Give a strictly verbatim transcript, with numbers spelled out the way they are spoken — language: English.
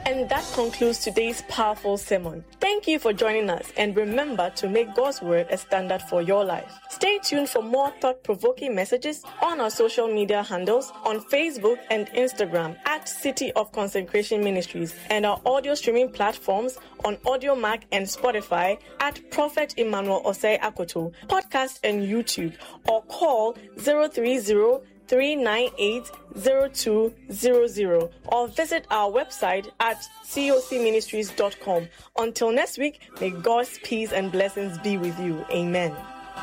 And that concludes today's powerful sermon. Thank you for joining us, and remember to make God's word a standard for your life. Stay tuned for more thought-provoking messages on our social media handles on Facebook and Instagram at City of Consecration Ministries, and our audio streaming platforms on AudioMac and Spotify at Prophet Emmanuel Osei Akoto, podcast and YouTube, or call zero three zero, three nine eight, zero two zero zero or visit our website at c o c ministries dot com. Until next week, may God's peace and blessings be with you. Amen.